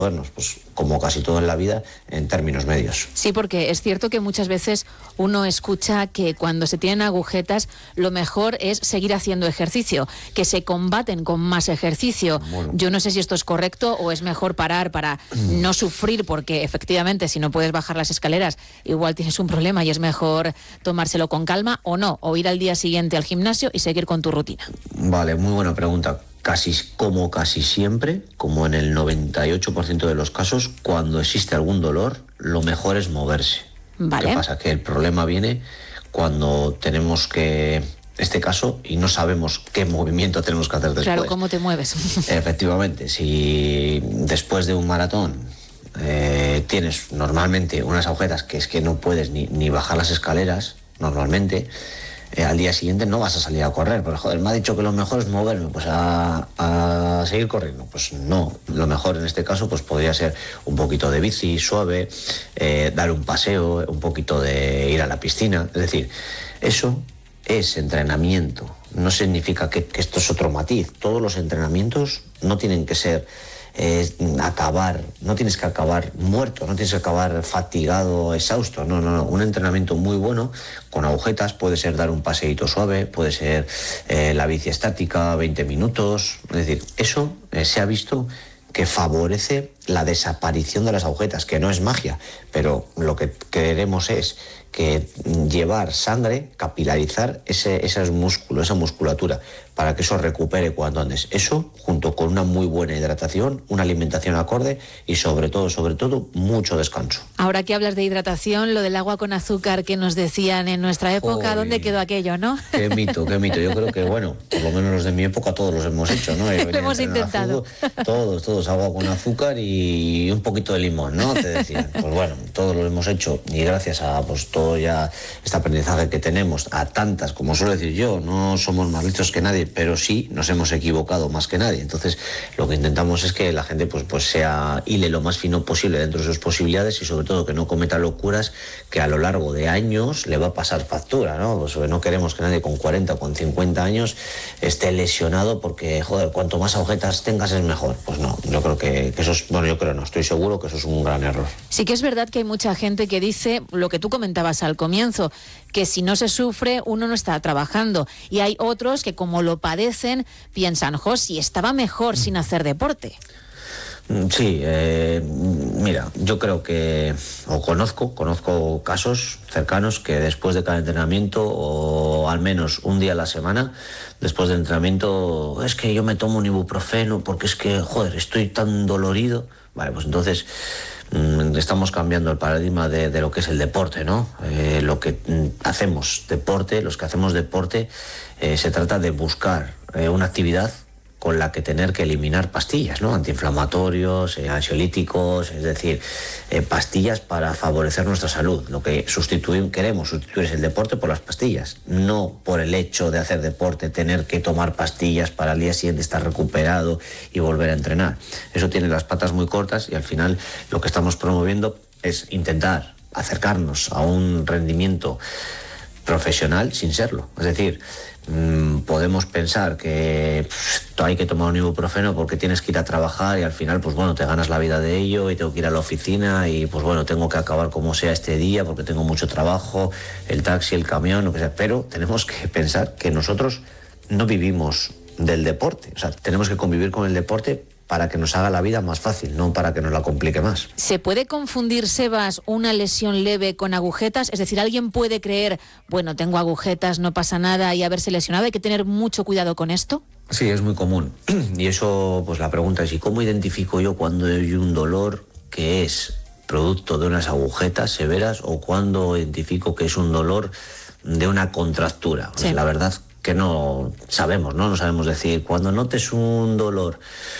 pues como casi todo en la vida, en términos medios. Sí, porque es cierto que muchas veces uno escucha que cuando se tienen agujetas lo mejor es seguir haciendo ejercicio, que se combaten con más ejercicio. Bueno. Yo no sé si esto es correcto o es mejor parar para no sufrir, porque efectivamente si no puedes bajar las escaleras igual tienes un problema y es mejor tomárselo con calma, o no, o ir al día siguiente al gimnasio y seguir con tu rutina. Vale, muy buena pregunta. Casi siempre, como en el 98% de los casos, cuando existe algún dolor, lo mejor es moverse. Vale. ¿Qué pasa? Que el problema viene cuando tenemos que, este caso, y no sabemos qué movimiento tenemos que hacer después. Claro, ¿cómo te mueves? Efectivamente, si después de un maratón tienes normalmente unas agujetas que es que no puedes ni bajar las escaleras, normalmente, al día siguiente no vas a salir a correr, pero joder, me ha dicho que lo mejor es moverme, pues a seguir corriendo. Pues no, lo mejor en este caso pues podría ser un poquito de bici suave, dar un paseo, un poquito de ir a la piscina. Es decir, eso es entrenamiento, no significa que esto es otro matiz. Todos los entrenamientos no tienen que ser no tienes que acabar muerto, no tienes que acabar fatigado, exhausto, no. Un entrenamiento muy bueno con agujetas puede ser dar un paseíto suave, puede ser la bici estática, 20 minutos, es decir, eso se ha visto que favorece la desaparición de las agujetas, que no es magia, pero lo que queremos es que llevar sangre, capilarizar esos músculos, esa musculatura, para que eso recupere cuanto antes. Eso, junto con una muy buena hidratación, una alimentación acorde y sobre todo, mucho descanso. Ahora que hablas de hidratación, lo del agua con azúcar que nos decían en nuestra época, ¿dónde quedó aquello, no? Qué mito. Yo creo que, bueno, por lo menos los de mi época todos los hemos hecho, ¿no? Lo hemos intentado. Todos, agua con azúcar y un poquito de limón, ¿no? Te decían. Pues bueno, todos lo hemos hecho y gracias a pues todo ya este aprendizaje que tenemos, a tantas, como suelo decir yo, no somos más listos que nadie, pero sí nos hemos equivocado más que nadie. Entonces lo que intentamos es que la gente pues sea hile lo más fino posible dentro de sus posibilidades y sobre todo que no cometa locuras que a lo largo de años le va a pasar factura, ¿no? Pues no queremos que nadie con 40 o con 50 años esté lesionado porque, joder, cuanto más agujetas tengas es mejor. Pues no, yo creo que eso es, bueno, estoy seguro que eso es un gran error. Sí que es verdad que hay mucha gente que dice lo que tú comentabas al comienzo, que si no se sufre uno no está trabajando, y hay otros que como lo padecen piensan, si estaba mejor sin hacer deporte. Sí, mira, yo creo que, o conozco casos cercanos que después de cada entrenamiento, o al menos un día a la semana, después del entrenamiento, es que yo me tomo un ibuprofeno porque es que, joder, estoy tan dolorido. Vale, pues entonces estamos cambiando el paradigma de lo que es el deporte, ¿no? Lo que hacemos deporte, los que hacemos deporte, se trata de buscar una actividad con la que tener que eliminar pastillas, ¿no? Antiinflamatorios, ansiolíticos, es decir, pastillas para favorecer nuestra salud. Lo que queremos sustituir es el deporte por las pastillas, no por el hecho de hacer deporte, tener que tomar pastillas para al día siguiente estar recuperado y volver a entrenar. Eso tiene las patas muy cortas y al final lo que estamos promoviendo es intentar acercarnos a un rendimiento profesional sin serlo. Es decir, podemos pensar que hay que tomar un ibuprofeno porque tienes que ir a trabajar y al final pues bueno, te ganas la vida de ello y tengo que ir a la oficina y pues bueno, tengo que acabar como sea este día porque tengo mucho trabajo, el taxi, el camión, lo que sea. Pero tenemos que pensar que nosotros no vivimos del deporte, o sea, tenemos que convivir con el deporte para que nos haga la vida más fácil, no para que nos la complique más. ¿Se puede confundir, Sebas, una lesión leve con agujetas? Es decir, ¿alguien puede creer, bueno, tengo agujetas, no pasa nada y haberse lesionado? ¿Hay que tener mucho cuidado con esto? Sí, es muy común. Y eso, pues la pregunta es, ¿y cómo identifico yo cuando hay un dolor que es producto de unas agujetas severas o cuando identifico que es un dolor de una contractura? Pues sí. La verdad que no sabemos, ¿no? No sabemos decir. Cuando notes un dolor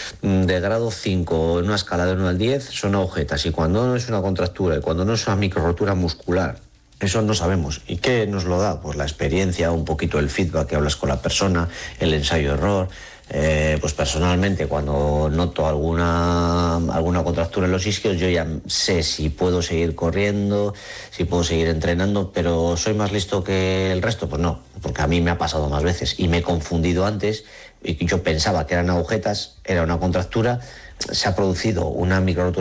de grado 5 en una escala de 1 al 10 son agujetas, y cuando no es una contractura y cuando no es una microrotura muscular, eso no sabemos. ¿Y qué nos lo da? Pues la experiencia, un poquito el feedback que hablas con la persona, el ensayo-error. Pues personalmente cuando noto alguna contractura en los isquios, yo ya sé si puedo seguir corriendo, si puedo seguir entrenando, pero ¿soy más listo que el resto? Pues no, porque a mí me ha pasado más veces y me he confundido antes y yo pensaba que eran agujetas, era una contractura, se ha producido una micro